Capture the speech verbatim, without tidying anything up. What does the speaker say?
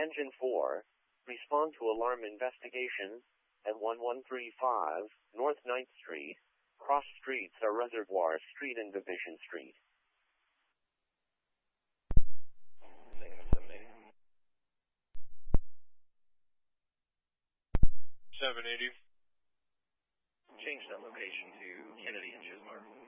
Engine four, respond to alarm investigation at one one three five North ninth Street. Cross streets are Reservoir Street and Division Street. seven eighty. Change that location to Kennedy and Chismar.